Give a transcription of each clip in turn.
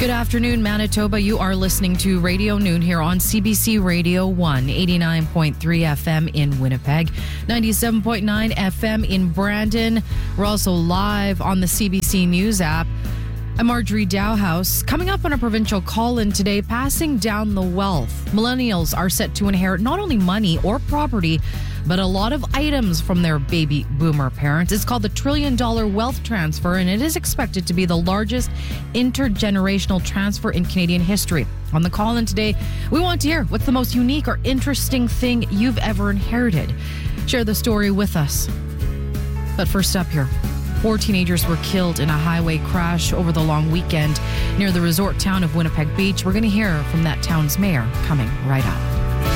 Good afternoon, Manitoba. You are listening to Radio Noon here on CBC Radio 1, 89.3 FM in Winnipeg, 97.9 FM in Brandon. We're also live on the CBC News app. I'm Marjorie Dowhouse. Coming up on a provincial call-in today, passing down the wealth. Millennials are set to inherit not only money or property, but a lot of items from their baby boomer parents. It's called the $1 trillion wealth transfer, and it is expected to be the largest intergenerational transfer in Canadian history. On the call-in today, we want to hear what's the most unique or interesting thing you've ever inherited. Share the story with us. But first up here, 4 teenagers were killed in a highway crash over the long weekend near the resort town of Winnipeg Beach. We're going to hear from that town's mayor coming right up.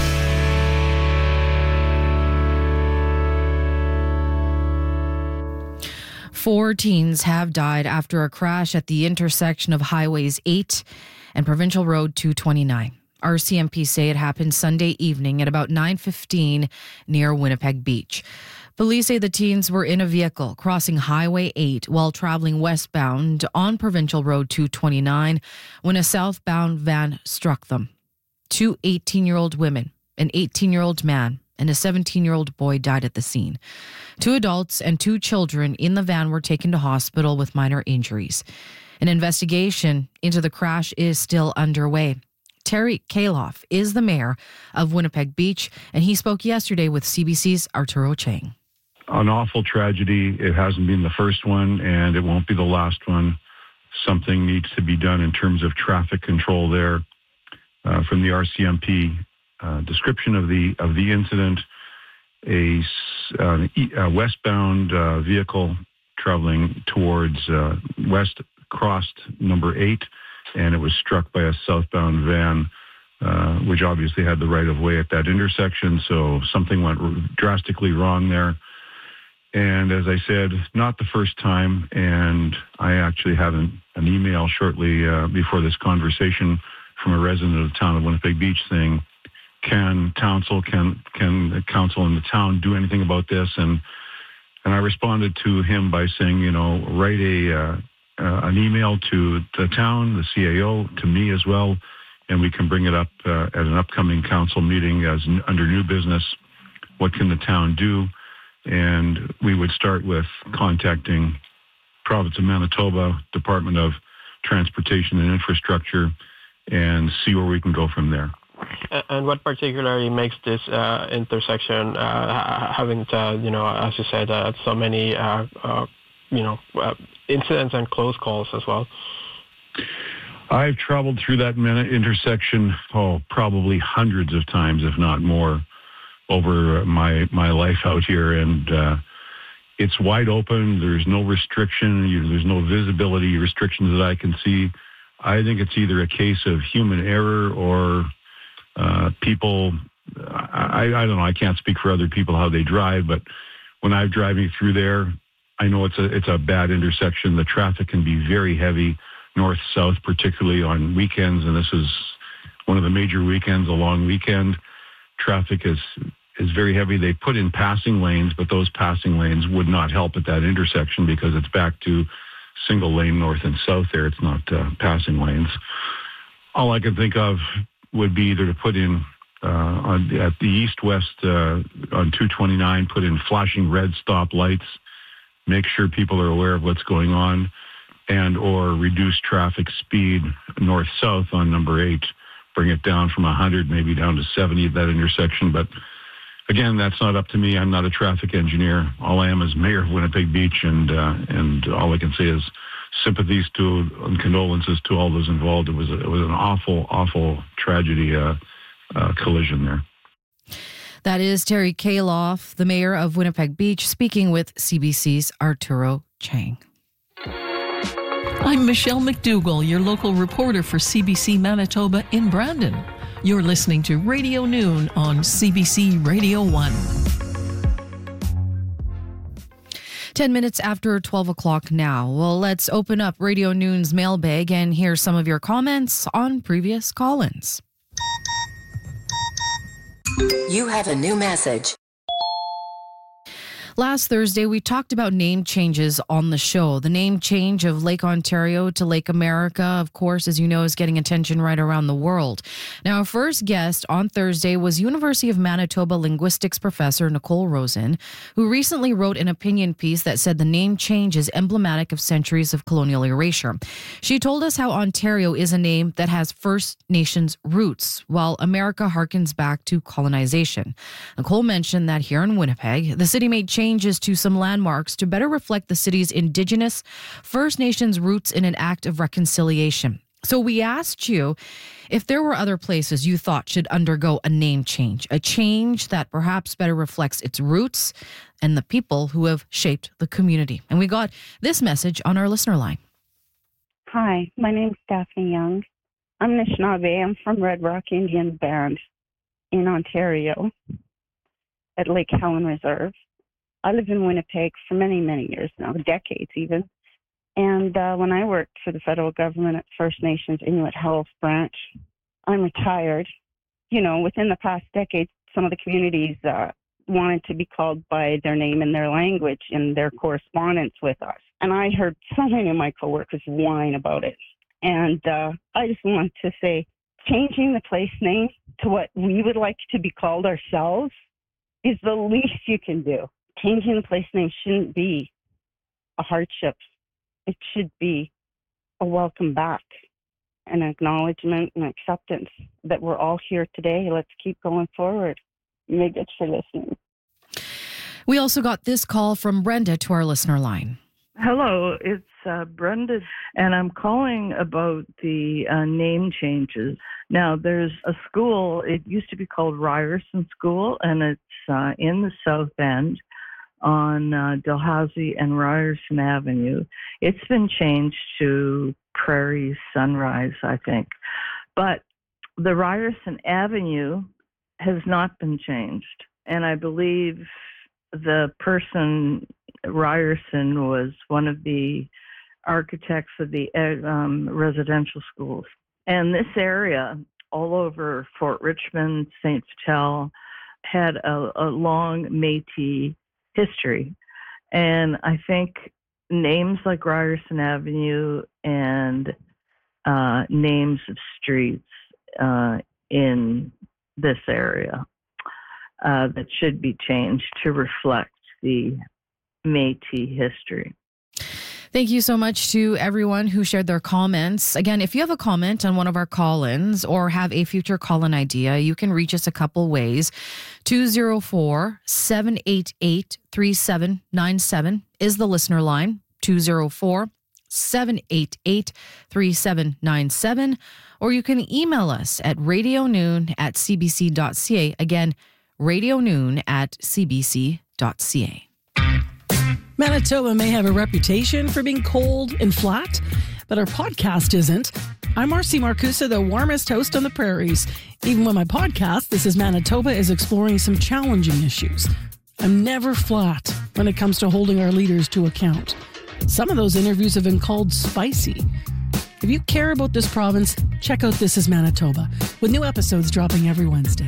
4 teens have died after a crash at the intersection of Highways 8 and Provincial Road 229. RCMP say it happened Sunday evening at about 9:15 near Winnipeg Beach. Police say the teens were in a vehicle crossing Highway 8 while traveling westbound on Provincial Road 229 when a southbound van struck them. 2 18-year-old women, an 18-year-old man, and a 17-year-old boy died at the scene. 2 adults and 2 children in the van were taken to hospital with minor injuries. An investigation into the crash is still underway. Terry Kaloff is the mayor of Winnipeg Beach, and he spoke yesterday with CBC's Arturo Chang. An awful tragedy. It hasn't been the first one, and it won't be the last one. Something needs to be done in terms of traffic control there. From the RCMP description of the incident, a westbound vehicle traveling towards west crossed number 8, and it was struck by a southbound van, which obviously had the right of way at that intersection. So something went drastically wrong there. And as I said, not the first time. And I actually had an email shortly before this conversation from a resident of the town of Winnipeg Beach saying, can the council in the town do anything about this? And I responded to him by saying, write an email to the town, the CAO, to me as well, and we can bring it up at an upcoming council meeting as under new business. What can the town do? And we would start with contacting Province of Manitoba, Department of Transportation and Infrastructure, and see where we can go from there. And what particularly makes this intersection having, as you said, so many, incidents and close calls as well? I've traveled through that intersection, probably hundreds of times, if not more, over my life out here. And it's wide open. There's no restriction. There's no visibility restrictions that I can see. I think it's either a case of human error or people, I don't know, I can't speak for other people how they drive, but when I'm driving through there, I know it's a bad intersection. The traffic can be very heavy, north-south, particularly on weekends, and this is one of the major weekends, a long weekend. Traffic is very heavy. They put in passing lanes, but those passing lanes would not help at that intersection because it's back to single lane north and south there. It's not passing lanes. All I can think of would be either to put in at the east-west on 229, put in flashing red stop lights, make sure people are aware of what's going on, and or reduce traffic speed north-south on number 8, bring it down from 100 maybe down to 70 at that intersection. But again, that's not up to me. I'm not a traffic engineer. All I am is mayor of Winnipeg Beach, and all I can say is sympathies to and condolences to all those involved. It was an awful tragedy collision there. That is Terry Kaloff, the mayor of Winnipeg Beach, speaking with CBC's Arturo Chang. I'm Michelle McDougall, your local reporter for CBC Manitoba in Brandon. You're listening to Radio Noon on CBC Radio 1. 10 minutes after 12 o'clock now. Well, let's open up Radio Noon's mailbag and hear some of your comments on previous call-ins. You have a new message. Last Thursday, we talked about name changes on the show. The name change of Lake Ontario to Lake America, of course, as you know, is getting attention right around the world. Now, our first guest on Thursday was University of Manitoba linguistics professor Nicole Rosen, who recently wrote an opinion piece that said the name change is emblematic of centuries of colonial erasure. She told us how Ontario is a name that has First Nations roots, while America harkens back to colonization. Nicole mentioned that here in Winnipeg, the city made changes to some landmarks to better reflect the city's Indigenous First Nations roots in an act of reconciliation. So we asked you if there were other places you thought should undergo a name change, a change that perhaps better reflects its roots and the people who have shaped the community. And we got this message on our listener line. Hi, my name's Daphne Young. I'm Anishinaabe. I'm from Red Rock Indian Band in Ontario at Lake Helen Reserve. I live in Winnipeg for many, many years now, decades even. And when I worked for the federal government at First Nations Inuit Health Branch, I'm retired. You know, within the past decade, some of the communities wanted to be called by their name in their language in their correspondence with us. And I heard so many of my coworkers whine about it. And I just want to say, changing the place name to what we would like to be called ourselves is the least you can do. Changing the place name shouldn't be a hardship. It should be a welcome back, an acknowledgement and acceptance that we're all here today. Let's keep going forward. Thanks for listening. We also got this call from Brenda to our listener line. Hello, it's Brenda, and I'm calling about the name changes. Now, there's a school, it used to be called Ryerson School, and it's in the South End on Dalhousie and Ryerson Avenue. It's been changed to Prairie Sunrise, I think. But the Ryerson Avenue has not been changed, and I believe the person, Ryerson, was one of the architects of the residential schools. And this area, all over Fort Richmond, St. Vital, had a long Métis history. And I think names like Ryerson Avenue and names of streets in this area that should be changed to reflect the Métis history. Thank you so much to everyone who shared their comments. Again, if you have a comment on one of our call-ins or have a future call-in idea, you can reach us a couple ways. 204-788-3797 is the listener line. 204-788-3797. Or you can email us at radionoon@cbc.ca. Again, radionoon@cbc.ca. Manitoba may have a reputation for being cold and flat, but our podcast isn't. I'm Marcy Marcusa, the warmest host on the prairies. Even when my podcast, This is Manitoba, is exploring some challenging issues. I'm never flat when it comes to holding our leaders to account. Some of those interviews have been called spicy. If you care about this province, check out This is Manitoba, with new episodes dropping every Wednesday.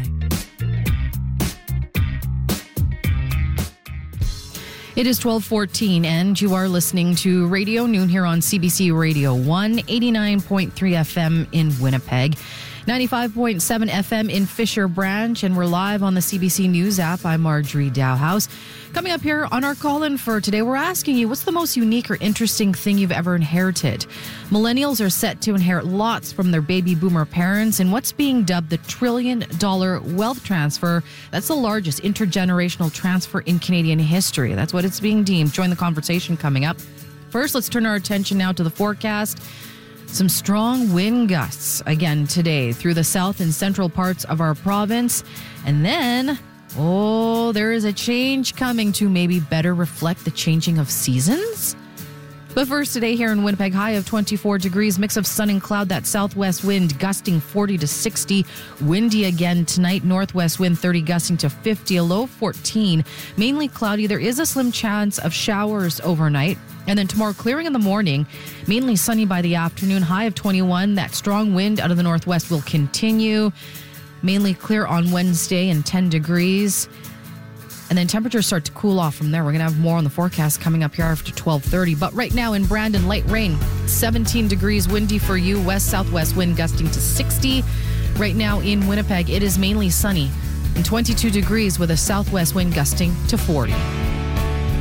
It is 12:14 and you are listening to Radio Noon here on CBC Radio 1, 89.3 FM in Winnipeg, 95.7 FM in Fisher Branch, and we're live on the CBC News app. I'm Marjorie Dowhouse. Coming up here on our call-in for today, we're asking you, what's the most unique or interesting thing you've ever inherited? Millennials are set to inherit lots from their baby boomer parents in what's being dubbed the $1 trillion wealth transfer. That's the largest intergenerational transfer in Canadian history. That's what it's being deemed. Join the conversation coming up. First, let's turn our attention now to the forecast. Some strong wind gusts again today through the south and central parts of our province. And then, there is a change coming to maybe better reflect the changing of seasons. But first today here in Winnipeg, high of 24 degrees, mix of sun and cloud, that southwest wind gusting 40 to 60. Windy again tonight, northwest wind 30 gusting to 50, a low 14. Mainly cloudy. There is a slim chance of showers overnight. And then tomorrow, clearing in the morning, mainly sunny by the afternoon, high of 21. That strong wind out of the northwest will continue. Mainly clear on Wednesday and 10 degrees. And then temperatures start to cool off from there. We're going to have more on the forecast coming up here after 12:30. But right now in Brandon, light rain, 17 degrees, windy for you, west-southwest wind gusting to 60. Right now in Winnipeg, it is mainly sunny and 22 degrees with a southwest wind gusting to 40.